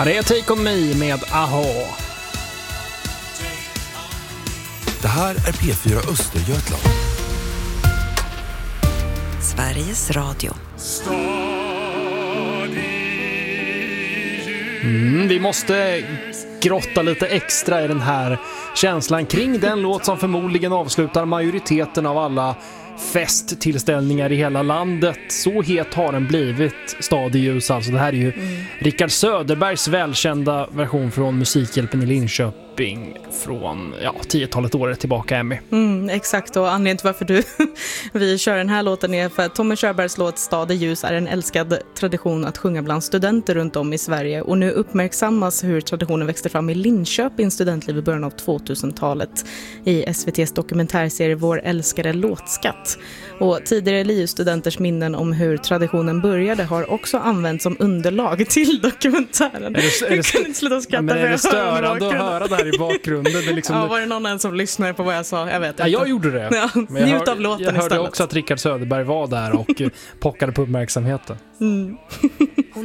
Ja, det är Take On Me med AHA. Det här är P4 Östergötland. Sveriges Radio. Vi måste grotta lite extra i den här känslan kring den låt som förmodligen avslutar majoriteten av alla festtillställningar i hela landet. Så het har den blivit, Stad i ljus. Alltså det här är ju Rickard Söderbergs välkända version från Musikhjälpen i Linköping från 10-talet år tillbaka, Emmy. Exakt, och anledningen till varför vi kör den här låten är för att Tommy Körbergs låt Stad i ljus är en älskad tradition att sjunga bland studenter runt om i Sverige, och nu uppmärksammas hur traditionen växte fram i Linköpings studentliv i början av 2000-talet i SVT:s dokumentärserie Vår älskade låtskatt. Och tidigare LiU-studenters minnen om hur traditionen började har också använts som underlag till dokumentären. Jag kan inte sluta skratta. Men är det störande att höra det här i bakgrunden? Det liksom var det någon som lyssnade på vad jag sa? Jag vet inte. Ja, jag gjorde det. Ja, njut av låten istället. Jag hörde också att Rickard Söderberg var där och pockade på uppmärksamheten.